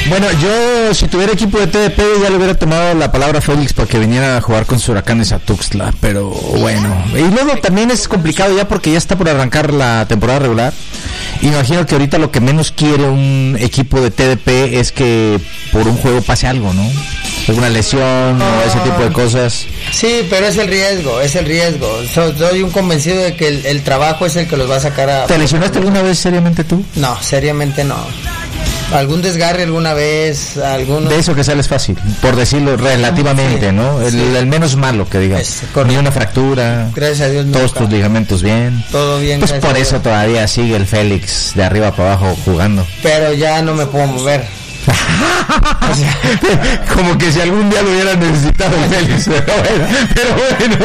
Bueno, yo si tuviera equipo de TDP ya le hubiera tomado la palabra a Félix para que viniera a jugar con sus Huracanes a Tuxtla, pero bueno. Y luego también es complicado ya porque ya está por arrancar la temporada regular. Y me imagino que ahorita lo que menos quiere un equipo de TDP es que por un juego pase algo, ¿no? Alguna lesión o ese tipo de cosas. Sí, pero es el riesgo. Soy un convencido de que el trabajo es el que los va a sacar a... ¿Te lesionaste alguna vez seriamente tú? No, seriamente no. Algún desgarre alguna vez, alguno... De eso que sales fácil, por decirlo relativamente, sí, ¿no? El menos malo que digas. Ni una fractura. Gracias a Dios. Todos tus ligamentos bien. Todo bien. Pues por eso todavía sigue el Félix de arriba para abajo jugando. Pero ya no me puedo mover. Como que si algún día lo hubiera necesitado el Félix, pero bueno.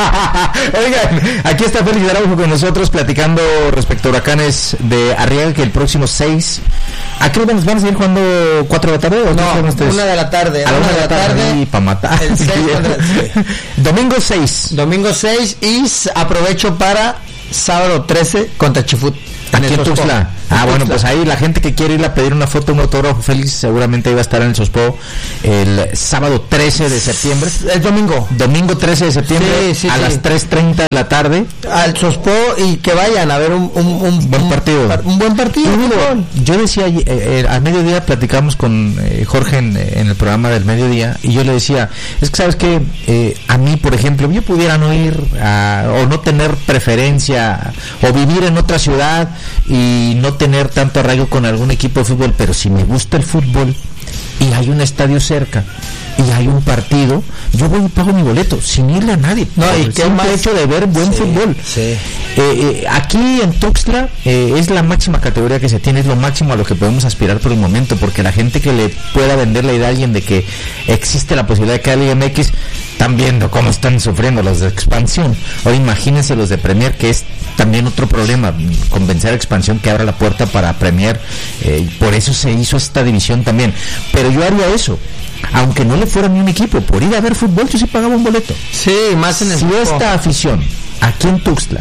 Oigan, aquí está Félix Araujo con nosotros platicando respecto a Huracanes de Arriaga, que el próximo 6. ¿A qué hora nos van a seguir jugando? ¿4 de la tarde? ¿O no, 1 de la tarde. A la 1 de la tarde. Y para matar. El 6 Domingo 6. Domingo 6 y aprovecho para sábado 13 contra Chifut. Aquí en Tuxtla. Bueno, pues ahí la gente que quiere ir a pedir una foto, un autógrafo, Félix, seguramente iba a estar en el Sospo el sábado 13 de septiembre. El domingo 13 de septiembre, a las 3:30 de la tarde. Al Sospo y que vayan a ver un buen partido. Un buen partido. Yo decía, al mediodía platicamos con Jorge en el programa del mediodía, y yo le decía, es que sabes que a mí, por ejemplo, yo pudiera no ir o no tener preferencia, o vivir en otra ciudad y no tener tanto arraigo con algún equipo de fútbol, pero si me gusta el fútbol y hay un estadio cerca y hay un partido, yo voy y pago mi boleto sin irle a nadie. No, y qué más hecho de ver buen fútbol. Sí. Aquí en Tuxtla es la máxima categoría que se tiene, es lo máximo a lo que podemos aspirar por el momento, porque la gente que le pueda vender la idea a alguien de que existe la posibilidad de que la Liga MX, están viendo cómo están sufriendo los de expansión. Ahora imagínense los de Premier, que es también otro problema, convencer a expansión que abra la puerta para Premier, por eso se hizo esta división también. Pero yo haría eso, aunque no le fuera ni un equipo, por ir a ver fútbol yo sí pagaba un boleto. Sí, más en el si esta afición aquí en Tuxtla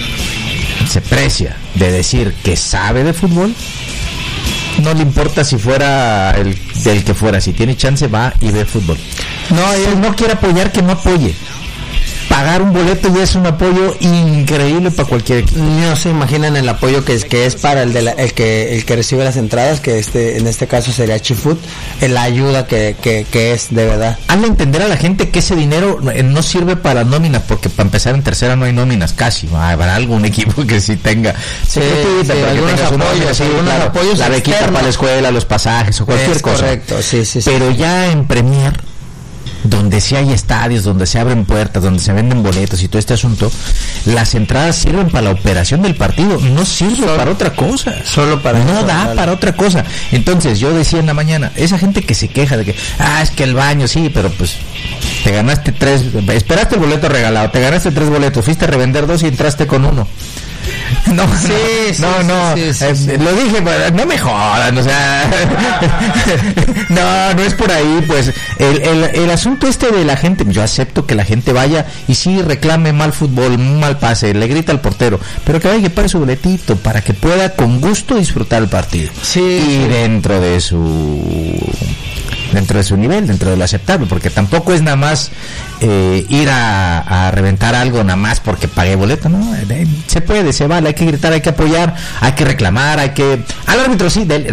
se precia de decir que sabe de fútbol, no le importa si fuera el del que fuera, si tiene chance va y ve fútbol. Si no quiere apoyar, que no apoye. Pagar un boleto ya es un apoyo increíble para cualquier equipo. No se imaginan el apoyo que es para el que recibe las entradas, que en este caso sería Chifut, la ayuda que es de verdad. Hazle entender a la gente que ese dinero no sirve para nóminas, porque para empezar en tercera no hay nóminas casi. Habrá algún equipo que sí tenga algunos apoyos, la bequita para la escuela, los pasajes o cualquier cosa. Correcto, sí. Pero ya en Premier, donde sí hay estadios, donde se abren puertas, donde se venden boletos y todo este asunto, las entradas sirven para la operación del partido, no sirve para otra cosa. No da para otra cosa. Entonces yo decía en la mañana, esa gente que se queja de que, es que el baño, sí, pero pues te ganaste 3, esperaste el boleto regalado, te ganaste 3 boletos, fuiste a revender 2 y entraste con 1. No, lo dije, pero no me jodan, o sea, no es por ahí, pues, el asunto de la gente, yo acepto que la gente vaya y sí reclame mal fútbol, mal pase, le grita al portero, pero que vaya y que pague su boletito para que pueda con gusto disfrutar el partido. Y dentro de su nivel, dentro de lo aceptable, porque tampoco es nada más ir a reventar algo nada más porque pagué boleto, ¿no? Se puede, se vale, hay que gritar, hay que apoyar, hay que reclamar, al árbitro sí, decir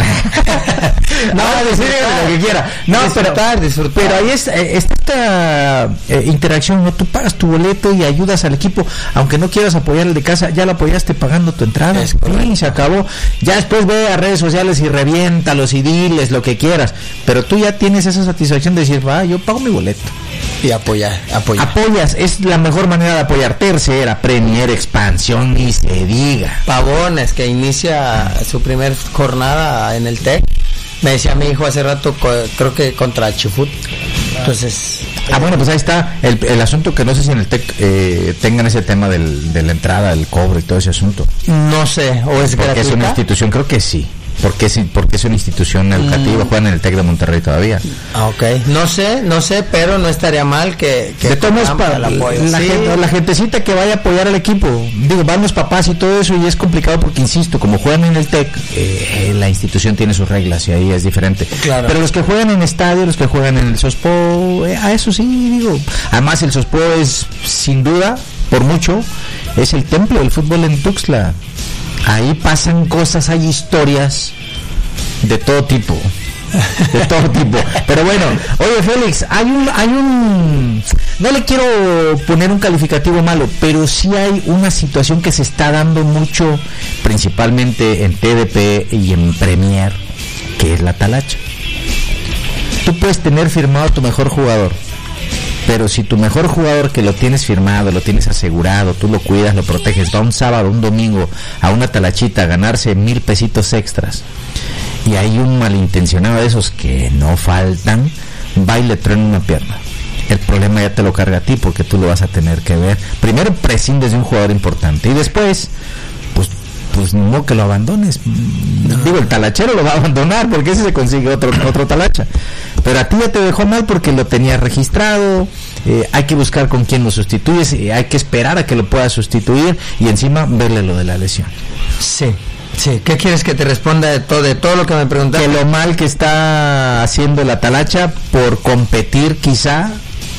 lo que quiera, disfrutar. Pero ahí está esta interacción, ¿no? Tú pagas tu boleto y ayudas al equipo, aunque no quieras apoyar el de casa, ya lo apoyaste pagando tu entrada, y se acabó. Ya después ve a redes sociales y reviéntalos y diles lo que quieras, pero tú ya tienes esa satisfacción de decir, yo pago mi boleto. Y apoyas, es la mejor manera de apoyar. Tercera, Premier, expansión, ni se diga. Pavones, que inicia su primer jornada en el TEC, me decía mi hijo hace rato, creo que contra Chifut. Entonces bueno, pues ahí está el asunto, que no sé si en el TEC tengan ese tema de la entrada, el cobro y todo ese asunto. No sé, o es porque gratuita. Es una institución, creo que sí. porque es una institución educativa, juegan en el TEC de Monterrey todavía. Okay. No sé, pero no estaría mal que de todos para el apoyo. La gentecita que vaya a apoyar al equipo, digo, van los papás y todo eso, y es complicado porque, insisto, como juegan en el TEC, la institución tiene sus reglas y ahí es diferente. Claro. Pero los que juegan en estadio, los que juegan en el Sospo, a eso sí, digo, además el Sospo es, sin duda, por mucho, es el templo del fútbol en Tuxtla. Ahí pasan cosas, hay historias de todo tipo. Pero bueno, oye Félix, hay un no le quiero poner un calificativo malo, pero sí hay una situación que se está dando mucho, principalmente en TDP y en Premier, que es la talacha. Tú puedes tener firmado a tu mejor jugador, pero si tu mejor jugador, que lo tienes firmado, lo tienes asegurado, tú lo cuidas, lo proteges, va un sábado, un domingo a una talachita a ganarse 1,000 pesitos extras, y hay un malintencionado de esos que no faltan, va y le truena una pierna, el problema ya te lo carga a ti, porque tú lo vas a tener que ver. Primero prescindes de un jugador importante, y después pues no que lo abandones. Digo, el talachero lo va a abandonar porque ese se consigue otro talacha, pero a ti ya te dejó mal porque lo tenías registrado. Hay que buscar con quién lo sustituyes, hay que esperar a que lo puedas sustituir, y encima verle lo de la lesión. Sí, ¿qué quieres que te responda de todo lo que me preguntaste? Que lo mal que está haciendo la talacha por competir quizá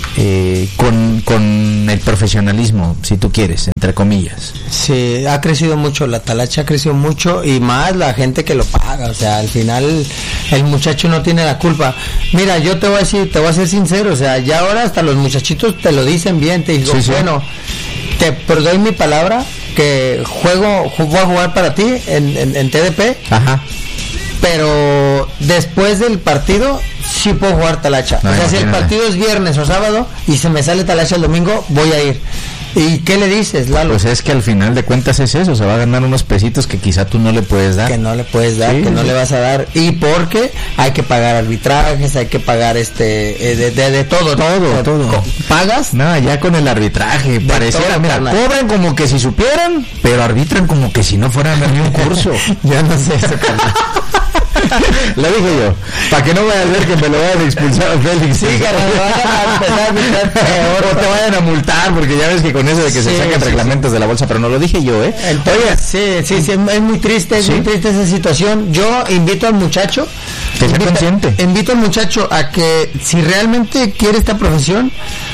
con el profesionalismo, si tú quieres, entre comillas. Sí, ha crecido mucho, la talacha ha crecido mucho, y más la gente que lo paga. O sea, al final el muchacho no tiene la culpa. Mira, yo te voy a ser sincero, o sea, ya ahora hasta los muchachitos te lo dicen bien, te digo, sí. Bueno, te doy mi palabra que voy a jugar para ti en TDP. Ajá. Pero después del partido sí puedo jugar talacha. No, o sea, si el partido es viernes o sábado y se me sale talacha el domingo, voy a ir. ¿Y qué le dices, Lalo? Pues es que al final de cuentas es eso, se va a ganar unos pesitos que quizá tú no le puedes dar. Que no le puedes dar, que no le vas a dar. Y porque hay que pagar arbitrajes, hay que pagar de todo. ¿Pagas? No, ya con el arbitraje, pareciera, mira, cobran como que si supieran, pero arbitran como que si no fueran a ni un curso. Ya no sé eso, carnal. Lo dije yo, para que no vaya a ver que me lo vayan a expulsar a Félix. Sí, carnal, van a empezar a arbitrar peor. O te vayan a multar, porque ya ves que con eso de que se sacan reglamentos de la bolsa, pero no lo dije yo, Entonces, sí, es muy triste, muy triste esa situación. Yo invito al muchacho, que sea consciente. Invito al muchacho a que, si realmente quiere esta profesión,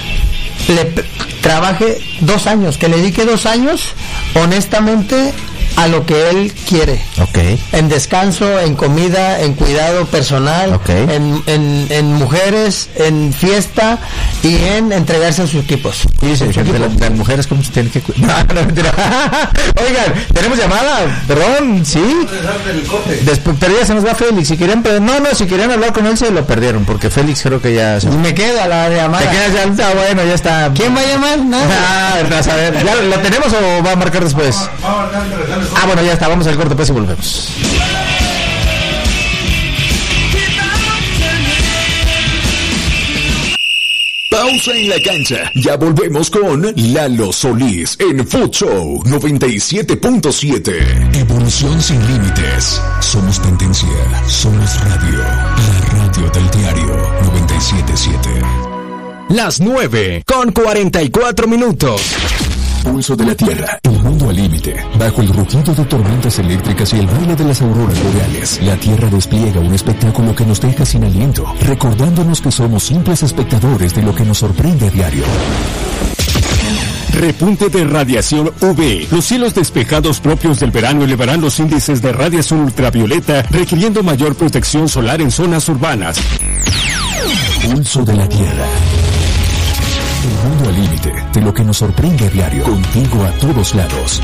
trabaje 2 años, que le dedique 2 años, honestamente, a lo que él quiere. Okay. En descanso, en comida, en cuidado personal, okay, en mujeres, en fiesta y en entregarse a sus equipos. Sí, las mujeres, ¿cómo se tienen que cuidar? No, mentira. Oigan, ¿tenemos llamada? Perdón, ¿sí? Después, pero ya se nos va Félix. Si querían hablar con él, se lo perdieron, porque Félix creo que ya se... Me queda la llamada. ¿Te quedas ya? Bueno, ya está. ¿Quién va a llamar? Vas a ver, ¿ya la tenemos o va a marcar después? Bueno, ya está, vamos al corte pues y volvemos. Pausa en la cancha. Ya volvemos con Lalo Solís en Food Show 97.7. Evolución sin límites. Somos tendencia. Somos radio. La radio del diario 97.7. Las 9:44. Pulso de la Tierra, el mundo al límite. Bajo el rugido de tormentas eléctricas y el baile de las auroras boreales, la Tierra despliega un espectáculo que nos deja sin aliento, recordándonos que somos simples espectadores de lo que nos sorprende a diario. Repunte de radiación UV. Los cielos despejados propios del verano elevarán los índices de radiación ultravioleta, requiriendo mayor protección solar en zonas urbanas. Pulso de la Tierra. El mundo al límite de lo que nos sorprende a diario. Contigo a todos lados.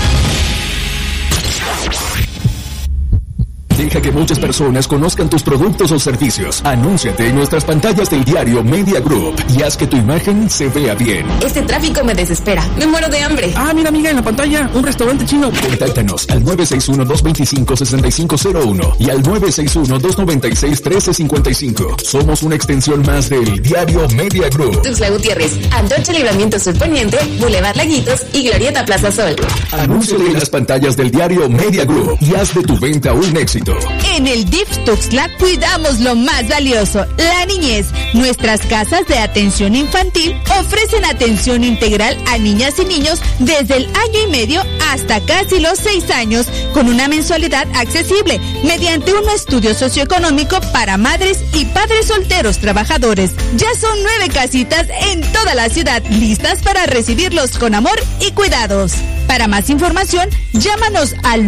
Deja que muchas personas conozcan tus productos o servicios. Anúnciate en nuestras pantallas del diario Media Group y haz que tu imagen se vea bien. Este tráfico me desespera. Me muero de hambre. Mira amiga, en la pantalla, un restaurante chino. Contáctanos al 961-225-6501 y al 961-296-1355. Somos una extensión más del diario Media Group. Tuxtla Gutiérrez, Antorcha Libramiento Sur Poniente, Boulevard Laguitos y Glorieta Plaza Sol. Anúnciate en las pantallas del diario Media Group y haz de tu venta un éxito. todo. En el DIF Tuxtla cuidamos lo más valioso, la niñez. Nuestras casas de atención infantil ofrecen atención integral a niñas y niños desde el año y medio hasta casi los 6 años, con una mensualidad accesible, mediante un estudio socioeconómico para madres y padres solteros trabajadores. Ya son 9 casitas en toda la ciudad, listas para recibirlos con amor y cuidados. Para más información, llámanos al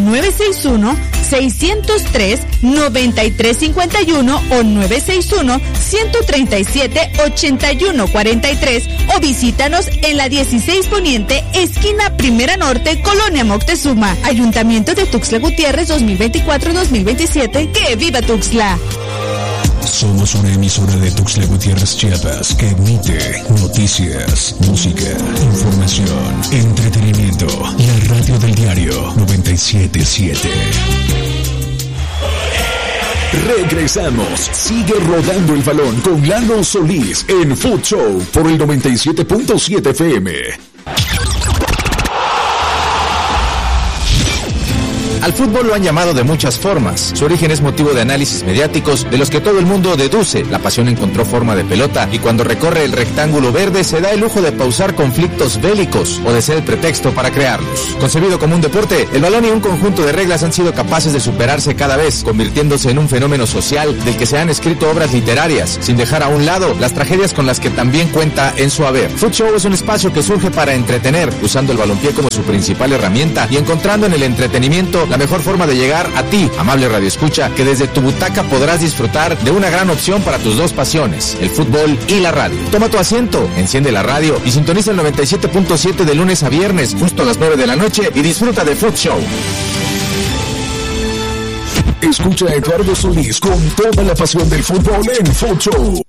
961-603-9351 o 961-137-8143 o visítanos en la 16 Poniente, esquina Primera Norte, Colonia Moctezuma. Ayuntamiento de Tuxtla Gutiérrez 2024-2027. ¡Que viva Tuxtla! Somos una emisora de Tuxtla Gutiérrez, Chiapas, que emite noticias, música, información, entretenimiento. La radio del diario 97.7. Regresamos. Sigue rodando el balón con Lalo Solís en Food Show por el 97.7 FM. Al fútbol lo han llamado de muchas formas. Su origen es motivo de análisis mediáticos de los que todo el mundo deduce. La pasión encontró forma de pelota y cuando recorre el rectángulo verde se da el lujo de pausar conflictos bélicos o de ser el pretexto para crearlos. Concebido como un deporte, el balón y un conjunto de reglas han sido capaces de superarse cada vez, convirtiéndose en un fenómeno social del que se han escrito obras literarias, sin dejar a un lado las tragedias con las que también cuenta en su haber. Food Show es un espacio que surge para entretener, usando el balompié como su principal herramienta y encontrando en el entretenimiento la mejor forma de llegar a ti, amable radioescucha, que desde tu butaca podrás disfrutar de una gran opción para tus dos pasiones, el fútbol y la radio. Toma tu asiento, enciende la radio y sintoniza el 97.7 de lunes a viernes, justo a las 9 de la noche y disfruta de Food Show. Escucha a Eduardo Solís con toda la pasión del fútbol en Food Show.